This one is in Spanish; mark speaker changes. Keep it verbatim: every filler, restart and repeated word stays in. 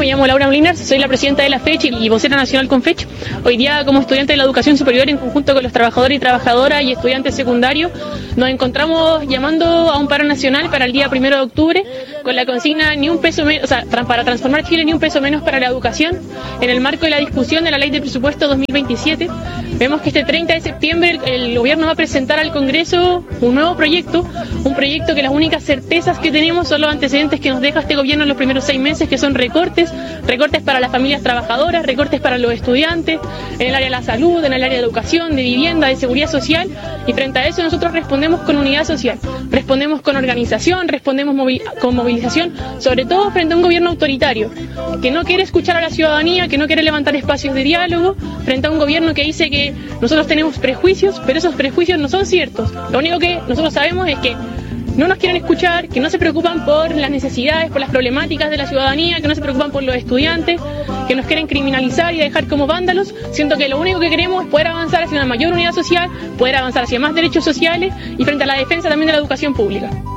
Speaker 1: me llamo Laura Molinar, soy la presidenta de la FECH y vocera nacional con FECH. Hoy día, como estudiante de la educación superior, en conjunto con los trabajadores y trabajadoras y estudiantes secundarios, nos encontramos llamando a un paro nacional para el día primero de octubre, con la consigna ni un peso menos, o sea, para transformar Chile ni un peso menos para la educación, en el marco de la discusión de la Ley de Presupuesto dos mil veintisiete. Vemos que este treinta de septiembre el, el gobierno va a presentar al Congreso un nuevo proyecto, un proyecto que las únicas certezas que tenemos son los antecedentes que nos deja este gobierno en los primeros seis meses, que son recortes, recortes para las familias trabajadoras, recortes para los estudiantes, en el área de la salud, en el área de educación, de vivienda, de seguridad social, y frente a eso nosotros respondemos con unidad social, respondemos con organización, respondemos movil- con movilización, sobre todo frente a un gobierno autoritario, que no quiere escuchar a la ciudadanía, que no quiere levantar espacios de diálogo, frente a un gobierno que dice que nosotros tenemos prejuicios, pero esos prejuicios no son ciertos. Lo único que nosotros sabemos es que no nos quieren escuchar, que no se preocupan por las necesidades, por las problemáticas de la ciudadanía, que no se preocupan por los estudiantes, que nos quieren criminalizar y dejar como vándalos. Siento que lo único que queremos es poder avanzar hacia una mayor unidad social, poder avanzar hacia más derechos sociales y frente a la defensa también de la educación pública.